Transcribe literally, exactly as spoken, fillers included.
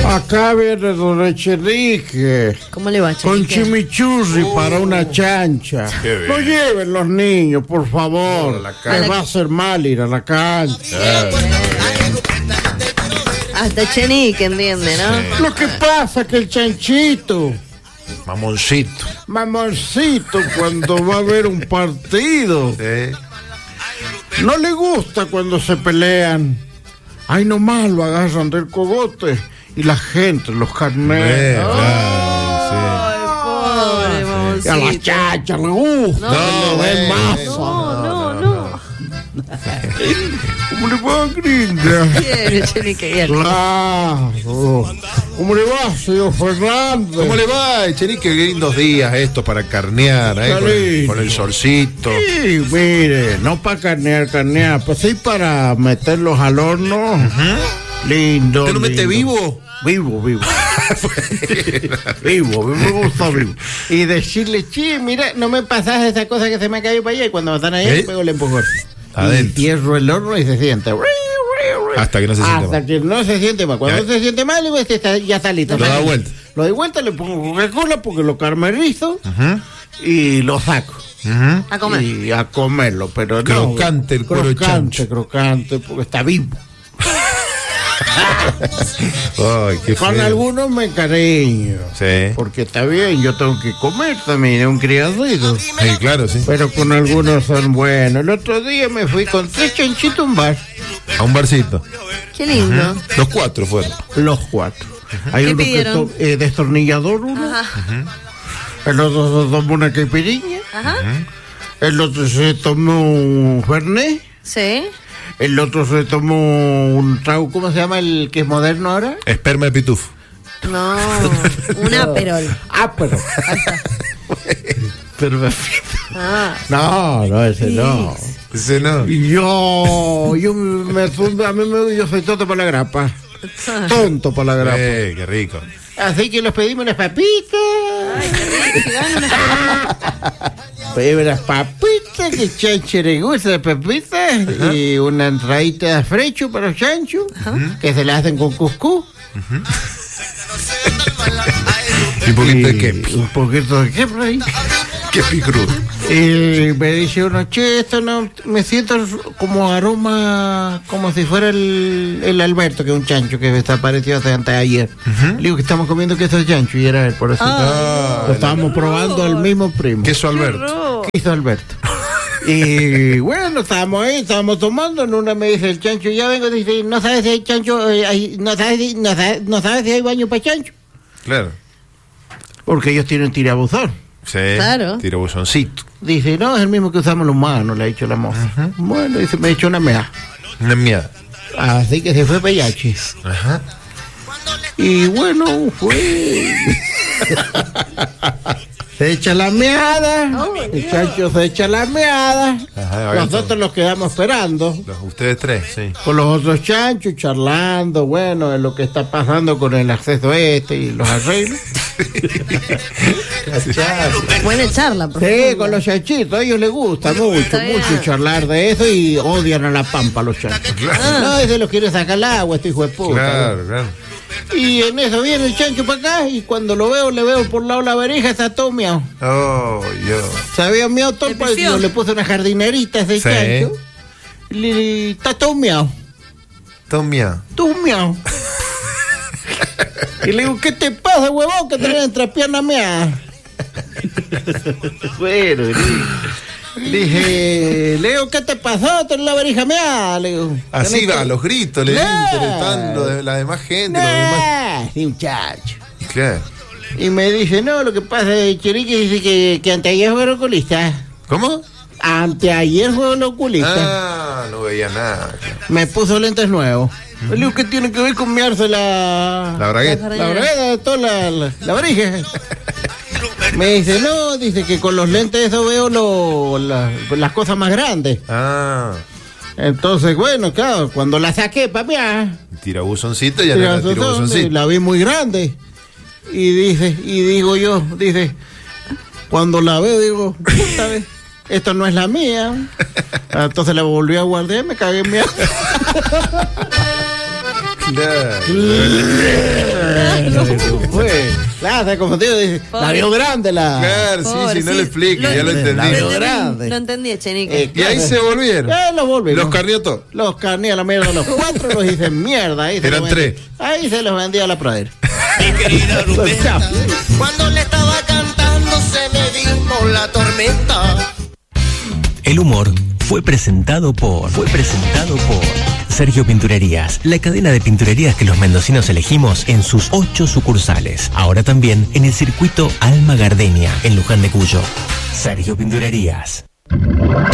Acá viene don Echenique. ¿Cómo le va, Echenique? Con chimichurri uh, para una chancha. No lleven los niños, por favor. Les va a hacer mal ir a la cancha. Hasta Echenique entiende, ¿no? Sí. Lo que pasa es que el chanchito, mamoncito, mamoncito, cuando va a ver un partido, sí, no le gusta cuando se pelean. Ay, nomás lo agarran del cogote y la gente, los carneros. Oh, claro, sí. Ay, pobre, sí. A la chacha le gusta. No, no, no, le masa. no, no, no. ¿Cómo le va, gringa? Bien, Echenique, bien. Claro. ¿Cómo le va, señor Fernández? ¿Cómo le va, Echenique? Qué lindos días estos para carnear, ¿eh? Con el, con el solcito. Sí, mire, no para carnear, carnear, pues sí para meterlos al horno. Uh-huh. Lindo. ¿Usted lo mete lindo. vivo? Vivo, vivo. Vivo, me gusta vivo. Y decirle, che, mira, no me pasas esa cosa que se me cayó para allá. Y cuando están allá, ¿eh? Pego el empujón. Y cierro el horno y se siente. Hasta que no se siente Hasta mal. que no se siente mal. Cuando ya. se siente mal, está, ya está listo. Lo da vuelta. Lo doy vuelta, le pongo Coca-Cola porque lo carmelizo uh-huh. y lo saco. Uh-huh. A comer. Y a comerlo, pero crocante no. el cuero crocante, chancho. crocante, porque está vivo. Ay, qué Con feo. algunos me encariño. Sí. Porque está bien, yo tengo que comer también, es un criadito. Sí, claro, sí. Pero con algunos son buenos. El otro día me fui con tres chanchitos a un bar. A un barcito. Qué lindo. Uh-huh. Los cuatro fueron. Los cuatro. Uh-huh. Hay ¿Qué uno pidieron? que to- eh, destornillador uno. Ajá. Uh-huh. El otro se tomó una caipirinha. Ajá. Uh-huh. El otro se tomó un fernet. Sí. El otro se tomó un trago, ¿cómo se llama el que es moderno ahora? Esperma de pitufo. No, un aperol. Aperol. Pero ah. No, no, ese sí. no. Ese no. Yo, yo me fundo, a mí me, yo soy tonto para la grapa. Tonto para la grapa. Eh, qué rico. Así que los pedimos unas papitas. Ay, qué rico, unas papitas. Pedimos unas papitas, que chancho le gusta las papitas. Uh-huh. Y una entradita de frecho para los chanchos, uh-huh. que se la hacen con cuscús. Uh-huh. Y un poquito y de kepi. Un poquito de kepi ahí. Kepi crudo. Y me dice uno, che, esto no, me siento como aroma, como si fuera el, el Alberto, que es un chancho que desapareció hace antes de ayer. Uh-huh. Le digo que estamos comiendo queso de chancho y era él, por eso. Ah, lo estábamos probando al mismo primo. Queso Alberto. Queso Alberto. Y bueno, estábamos ahí, estábamos tomando, en una me dice el chancho, ya vengo, dice, no sabes si hay chancho, eh, hay, no, sabes si, no, sabes, no sabes si hay baño para chancho. Claro. Porque ellos tienen tirabuzón. Sí, claro. Tirabuzoncito. Dice, no, es el mismo que usamos los humanos, le ha dicho la moza. Uh-huh. Bueno, dice, me echó una mea. Una mea. Así que se fue Peyachi. Ajá. Y bueno, fue. Se echa la meada. Oh, el chancho se echa la meada. Ajá, nosotros los quedamos esperando. Los, ustedes tres, sí. Con los otros chanchos, charlando, bueno, de lo que está pasando con el acceso este y los arreglos. Buena charla, por Sí, favor. con los chanchitos, a ellos les gusta mucho, mucho charlar de eso y odian a la pampa los chanchos. Claro. No, ese los quiere sacar el agua, este hijo de puta. Claro, ¿no? claro. Y en eso viene el chancho para acá y cuando lo veo, le veo por lado la verija, está todo miau. Oh, yo. Se había miau todo, pues, yo le puse una jardinerita a ese sí. chancho. Y está todo miau. Todo miau. Todo miau. Y le digo, ¿qué te pasa, huevón? Que tenés entre piernas miadas. Bueno, dije, Leo, ¿qué te pasó? Tenés la verija meada. Le digo, así va, que... a los gritos, le nah, interpretando de la demás gente. Nah, los demás... sí, muchacho. Claro. Y me dice, no, lo que pasa es que Chirique dice que, que anteayer fue el oculista. ¿Cómo? Anteayer fue el oculista. Ah, no veía nada. Claro. Me puso lentes nuevos. Uh-huh. Le digo, ¿qué tiene que ver con mearse la... La bragueta. La bragueta, toda la, la, la varija. Me dice, no, dice que con los lentes eso veo lo, la, las cosas más grandes. Ah. Entonces, bueno, claro, cuando la saqué, papi, tirabuzoncito, ya no era tirabuzoncito. La vi muy grande. Y dice, y digo yo, dice, cuando la veo, digo, puta vez, esto no es la mía. Entonces la volví a guardar y me cagué en mierda. pero fue. La se confundió, dice, la vio grande la. Claro, sí, Pobre, sí, no sí. le explique, Lo- ya lo entendí. La vio Lo grande. entendí, lo entendí, Chenique. Eh, Y ahí se volvieron. Eh, los volvimos. Los carneó todos. Los carné a la mierda, los cuatro los hice mierda. Ahí se Eran los vendí. tres. Ahí se los vendí a la Prader. Mi querida Rubenta, cuando le estaba cantando se me vino la tormenta. El humor fue presentado por fue presentado por Sergio Pinturerías, la cadena de pinturerías que los mendocinos elegimos en sus ocho sucursales. Ahora también en el circuito Alma Gardenia, en Luján de Cuyo. Sergio Pinturerías.